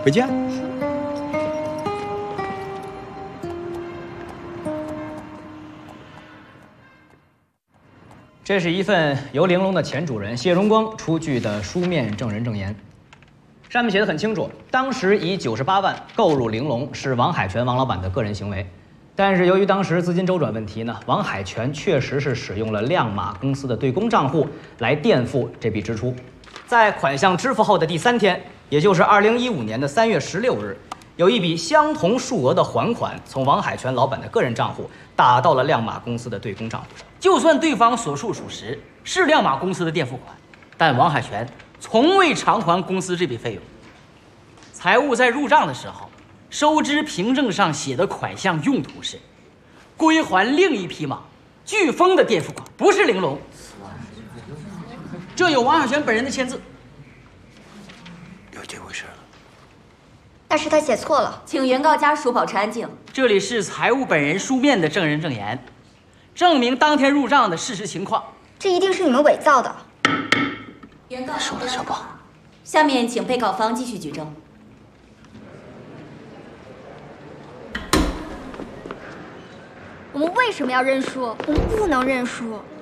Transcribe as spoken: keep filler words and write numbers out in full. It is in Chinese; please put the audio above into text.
回见。 这是一份由玲珑的前主人谢荣光出具的书面证人证言，上面写的很清楚，当时以九十八万购入玲珑是王海泉王老板的个人行为，但是由于当时资金周转问题呢，王海泉确实是使用了亮马公司的对公账户来垫付这笔支出。在款项支付后的第三天，也就是二零一五年的三月十六日，有一笔相同数额的还款从王海泉老板的个人账户打到了亮马公司的对公账户上。 就算对方所述属实，是亮马公司的垫付款，但王海泉从未偿还公司这笔费用。财务在入账的时候，收支凭证上写的款项用途是归还另一匹马飓风的垫付款，不是玲珑。这有王海泉本人的签字。 有这回事了？ 但是他写错了， 请原告家属保持安静。 这里是财务本人书面的证人证言，证明当天入账的事实情况。 这一定是你们伪造的。 原告是我的小宝。 下面请被告方继续举证。 我们为什么要认输？我们不能认输。